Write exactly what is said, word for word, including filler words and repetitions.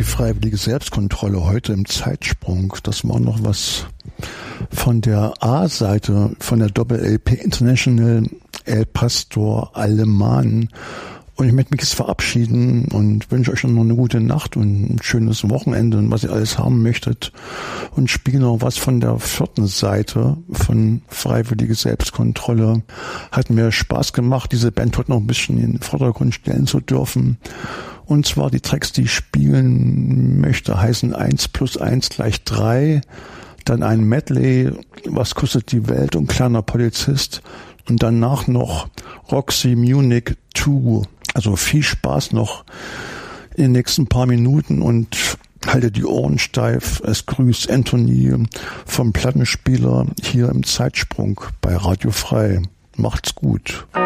die freiwillige Selbstkontrolle heute im Zeitsprung. Das war noch was von der A-Seite, von der Doppel-L P International El Pastor Alemán. Und ich möchte mich jetzt verabschieden und wünsche euch noch eine gute Nacht und ein schönes Wochenende und was ihr alles haben möchtet. Und spiele noch was von der vierten Seite von Freiwillige Selbstkontrolle. Hat mir Spaß gemacht, diese Band heute noch ein bisschen in den Vordergrund stellen zu dürfen. Und zwar die Tracks, die ich spielen möchte, heißen eins plus eins gleich drei. Dann ein Medley, was kostet die Welt und kleiner Polizist. Und danach noch Roxy Munich zwei. Also viel Spaß noch in den nächsten paar Minuten und halte die Ohren steif. Es grüßt Anthony vom Plattenspieler hier im Zeitsprung bei Radio Frei. Macht's gut.